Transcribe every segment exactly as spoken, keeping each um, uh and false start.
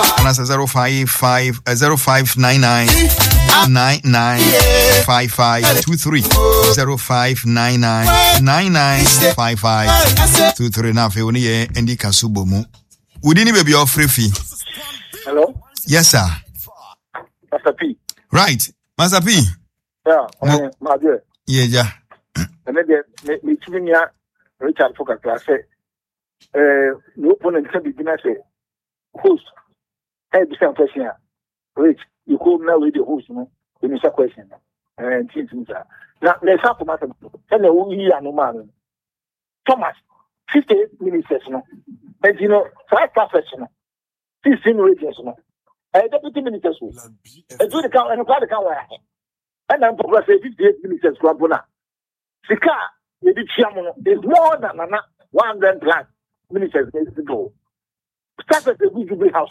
And that's zero five five zero five nine nine nine nine five five two three zero five nine nine nine nine five five two three. Now fe oni ye endi kasubo mu. Would any baby of free fee? Hello? Yes, sir. Master P. Right. Master P. Yeah, uh, my dear. Yeah, yeah. And then me chiving ya Richard Fokker class say uh no opponent can begin say host. Hey, the same question. Rich, you call now with the host, no? The next question. And things now let's have to matter. Tell me who you are no man. Thomas, fifty-eight minutes, no. And you know, five professional, fifteen regions, no. And deputy ministers, and do the count and apply the count. And I'm progressing fifty-eight ministers, Grabona. Sika, the chairman is more than one hundred plus ministers to go. Start at the Google house.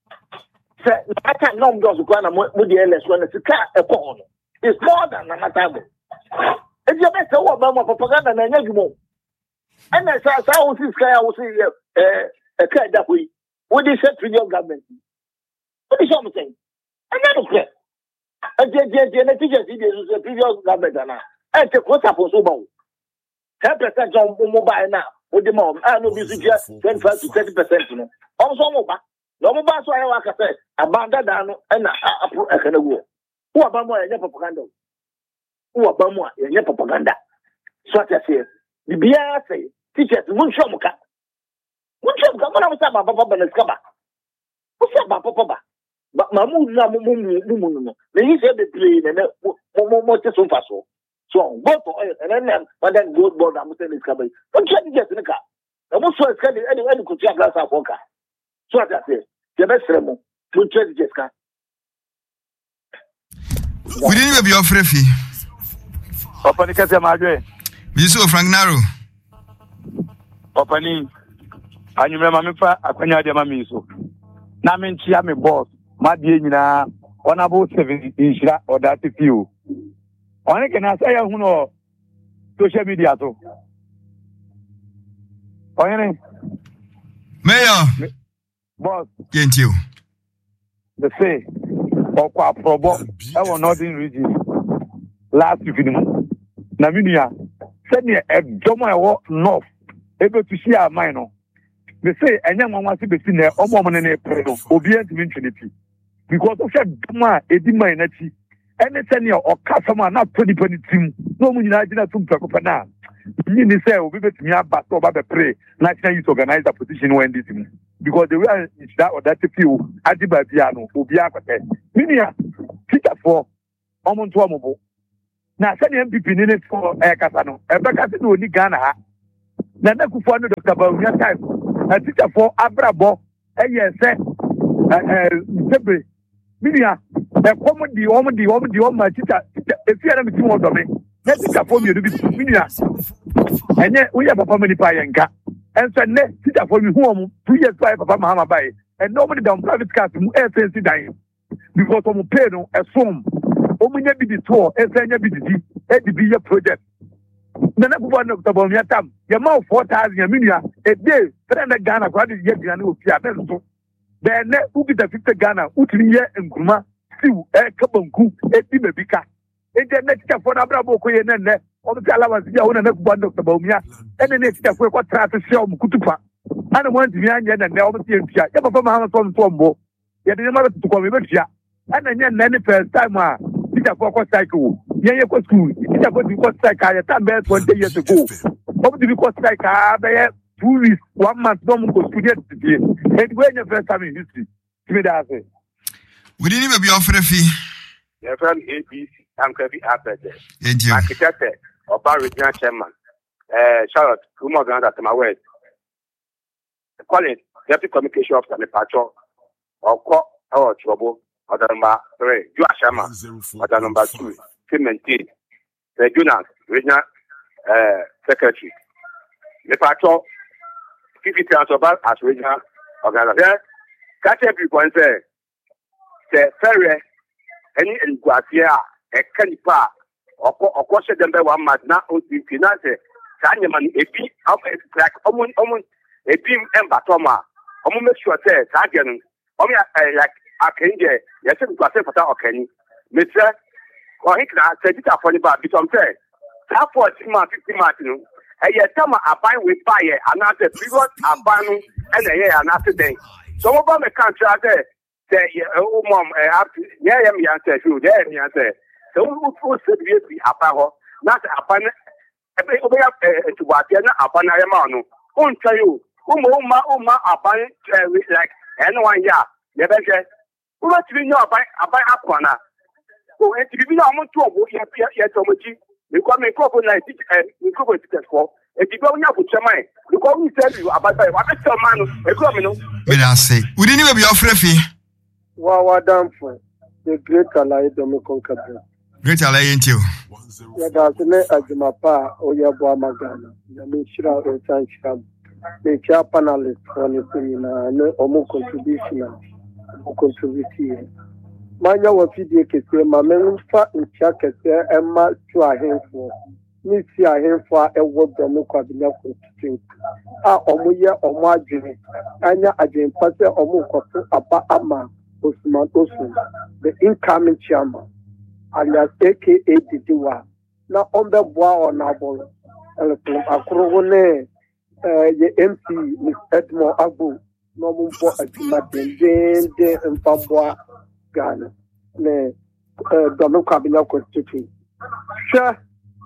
I can't know those who can with the L S when it's a car a phone. It's more than a matter. If you make a war about propaganda and anymore. And as I was this guy, I was a car that we would they said to your government. What is something? And I don't care. And the teachers did the previous government now. And the quota for so long. ten percent on mobile now. With the mom, I know this is just twenty-five to thirty percent. Also, mobile. No mobile, so I like I said, abandon and I can go. Who about more and propaganda? Who about more and propaganda? So I say, the B R say, teachers, one show muka. One show muka, one of them about Papa Benescaba. What's about Papa? But Mamu, Namu, they used to be playing and more just so fast. So, go for oil and then, but then good board, I'm saying it's coming. Don't try to get in the car. I was so excited, any could check glass of vodka. So I say, the best remo, don't try to get car. We didn't be your free fee. Papa Nicasa Madre. You saw Frank Narrow. Papa Ni, and you remember me for a quenya de mamiso. Namin Chiami boss, my dear, one about seven inch or that few. Only can I say, who know social media so. Only Mayor, boss, can't you? The say, or quite probo, I will not in region. Last evening, Naminia, send me a Joma walk north, able to share mine. They say, and young one wants to be seen there, or woman in a prayer, obedient to infinity. Because of that, Duma, a diminity. Any senior or customer not twenty twenty team, no one united to Pacopana. You need to say, we bet me up, but over the pray, national youth organize a position when this because the way is that or that few, Adibabiano, Ubiaka, Minia, teacher for Omon Tuamobo. Now, send M P P in it for a Casano, a Bacasino, Nigana. Nana Kufano, Doctor Bavia time, a teacher for Abrabo, a year said, uh, Minia. The woman, the woman, the woman, the woman, teacher, if you are a two of me, let it for me to be Minia. And yet we have a family pie and car. And so, let teacher for me home two years by Papa Mahama by, and nobody down private car to air sense dying. Because I'm paying a sum. Only be the tour, and send you be the D, be your project. The next one of the Bomia Tam, your mouth four thousand Minia, a day, friend of Ghana, what is yet the Piano. Then, who be the fifth Ghana, Utinia and Guma. Still, a kabunku, a bibika. Internet for Abrabo, and then all the allowance, you own enough one of the Bomia, and the next step, what try to show Kutupa. I don't want to be onion and now see him. You have a man from Tombo. Yet the mother to come with you. And then, any first time, it's a focus cycle. Yeah, you school. It's a good cycle. I time best twenty years ago. What do you call cycle? Two weeks, one month, no one goes to get today. And when your first time in history, give me that. We didn't even be offering a fee. Your friend A B C, I'm going to be after this. Thank you. Architect or Bar Regional Chairman, uh, Charlotte, who more than that to my word. Call it Deputy Communication Officer, the Patrol, or call our trouble, or the number three, you are Shaman, or the number two, Tim and T, the Jonas, Regional uh, Secretary. The Patrol, fifty thousand about as regional organizer. Catch everyone and say, the ferry, any in Guatia, a canipa, or course them by one month now, or the finance, Sanyaman, a beam of a crack, almost a beam and batoma. I'm make sure that Sagan, o me like akenje yes we go say for that okani me say o hit na say teacher for the ba bi some say that forty ma fifty ma no e ye tama aban we buy e ana say previous aban no e na ye ana say den so mo ba me kan try say say o mom e yeah yeah me answer you there me answer so we for say be aban ho na say aban e o be e to wa na aban na ye ma no on tell you Uma uma uma aban like anyone here. You better. Uma to be no aban aban akwana. Oh, and to be no amount to go here here to much. You come and cover like it and you cover it for. If you go now put your mind, you call me tell you about what I tell man. A criminal. When I say, we didn't even be offering fee. Wow, damn for the great ally Dominican Cabra. Great ally ain't you? Yeah, that's the Ajimapa or Yabua Magana. The Mishra or Sancham. The chair panelist for the seminar, no or contribution or contribution. Manya was video case, my men fat in check as Emma to a handful. Miss a handful a word the Mukabinia constitution. Ah, Omuya or Marjorie, Anya Ajin Passer or Mukafu Abba Ama, Osman Osun, the incoming chairman, alias A K A Didiwa. Now on the bois or Nabol, Akrone. The M P, Miss Edmond Abu, no more at Martin, Jane, and Pamboa, Ghana, the Donald Cabinet Constitution. Sure,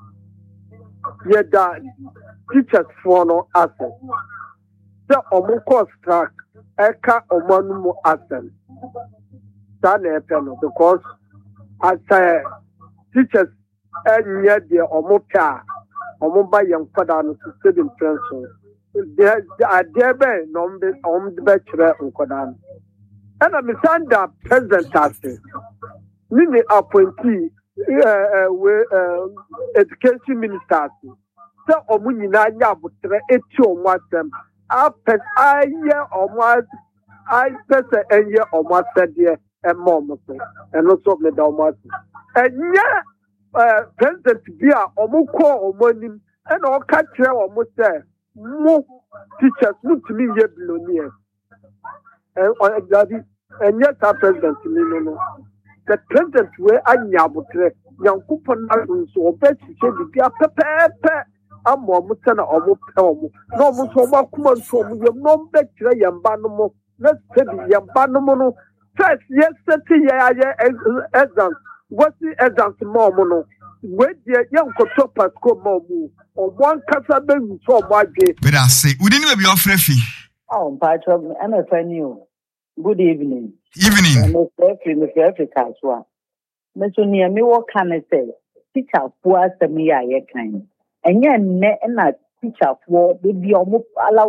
you're done. Teachers for no assent. The Omuko struck, Eka Omanumo assent. Done a panel because I say teachers and yet the Omoka, Omumba young father to study in Princeton. There are there be no be on the bachelor in Kodan. And I'm a president as Nini appointee uh with education minister. So Omunina Yabutre etu on them. I pet I year or what I pet a year or what said here and mom and also the Dalmas. And yeah, uh president Bia Omuko Omonim and all country almost there. More teachers look to me yet billionaires. And on daddy, and yet our president to me no. The president where I yabutre, young coupon so bet she said the pepe, a momutana or motel. No more so much common from your non bet yam banomo. Let's say yam banomono. First, yes, thirty year exams. What's the exams mono? Where the young cotopas come on. On one casa baby so much. But I say, we didn't even be offering fee. Oh, Patron, I'm a friend you. Good evening. Evening. I'm a friend of Africa. Mister Near me, what can I say? Teacher for us, me, I kind. And yet, and that teacher for baby almost allow